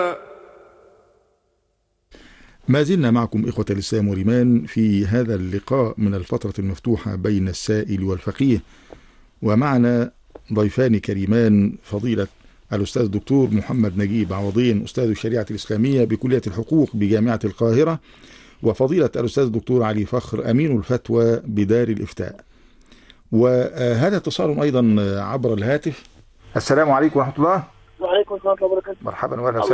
ما زلنا معكم إخوة الإسلام والإيمان في هذا اللقاء من الفترة المفتوحة بين السائل والفقيه، ومعنا ضيفان كريمان، فضيلة الأستاذ الدكتور محمد نجيب عوضين أستاذ الشريعة الإسلامية بكلية الحقوق بجامعة القاهرة، وفضيلة الأستاذ الدكتور علي فخر أمين الفتوى بدار الإفتاء. وهذا اتصال أيضا عبر الهاتف. السلام عليكم ورحمة الله. وعليكم السلام ورحمة الله وبركاته. مرحبا وأهلا